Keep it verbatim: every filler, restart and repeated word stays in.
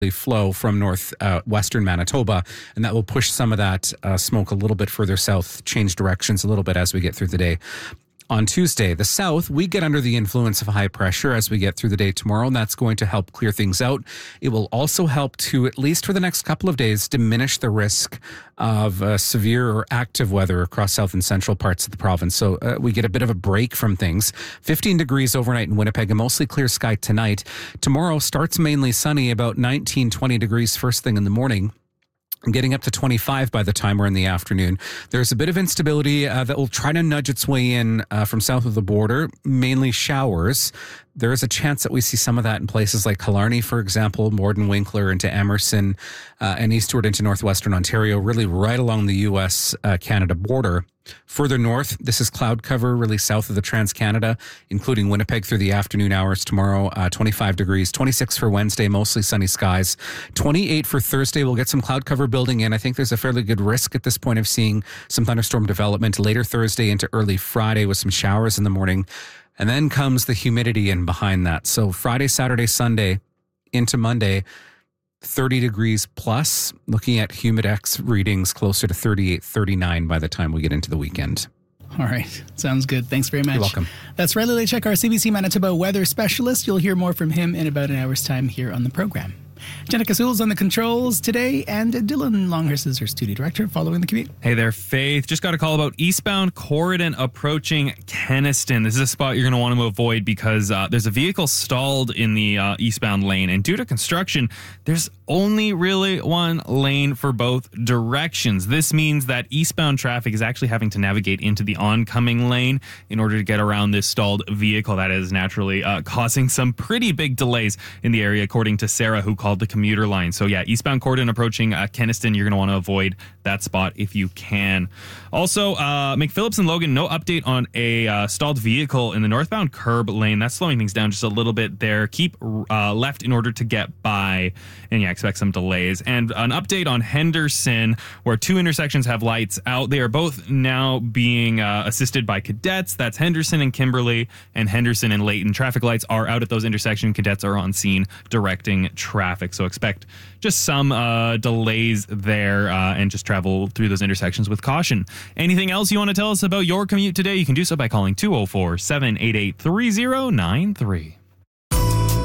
flow from north uh, western Manitoba, and that will push some of that uh, smoke a little bit further south, change directions a little bit as we get through the day. On Tuesday, the south, we get under the influence of high pressure as we get through the day tomorrow, and that's going to help clear things out. It will also help to, at least for the next couple of days, diminish the risk of uh, severe or active weather across south and central parts of the province. So uh, we get a bit of a break from things. fifteen degrees overnight in Winnipeg, a mostly clear sky tonight. Tomorrow starts mainly sunny, about nineteen, twenty degrees first thing in the morning. Getting up to twenty-five by the time we're in the afternoon. There's a bit of instability uh, that will try to nudge its way in uh, from south of the border, mainly showers. There is a chance that we see some of that in places like Killarney, for example, Morden, Winkler into Emerson, uh, and eastward into northwestern Ontario, really right along the U S Canada border. Further north, this is cloud cover, really south of the Trans-Canada, including Winnipeg through the afternoon hours tomorrow, uh, twenty-five degrees, twenty-six for Wednesday, mostly sunny skies, twenty-eight for Thursday. We'll get some cloud cover building in. I think there's a fairly good risk at this point of seeing some thunderstorm development later Thursday into early Friday with some showers in the morning. And then comes the humidity in behind that. So Friday, Saturday, Sunday into Monday, thirty degrees plus, looking at Humidex readings closer to thirty-eight, thirty-nine by the time we get into the weekend. All right. Sounds good. Thanks very much. You're welcome. That's Riley Lechek, our C B C Manitoba weather specialist. You'll hear more from him in about an hour's time here on the program. Jenica Sewell's on the controls today, and Dylan Longhurst is our studio director following the commute. Hey there, Faith. Just got a call about eastbound Corridon approaching Kenaston. This is a spot you're going to want to avoid because uh, there's a vehicle stalled in the uh, eastbound lane, and due to construction, there's only really one lane for both directions. This means that eastbound traffic is actually having to navigate into the oncoming lane in order to get around this stalled vehicle. That is naturally uh, causing some pretty big delays in the area, according to Sarah, who called the commuter line. So yeah, eastbound Corridon approaching uh, Kenaston, you're going to want to avoid that spot if you can. Also, uh, McPhillips and Logan, no update on a uh, stalled vehicle in the northbound curb lane. That's slowing things down just a little bit there. Keep uh, left in order to get by, and yeah, expect some delays. And an update on Henderson, where two intersections have lights out. They are both now being uh, assisted by cadets. That's Henderson and Kimberly, and Henderson and Layton. Traffic lights are out at those intersections. Cadets are on scene directing traffic. So expect just some uh, delays there uh, and just travel through those intersections with caution. Anything else you want to tell us about your commute today? You can do so by calling two oh four, seven eight eight, three oh nine three.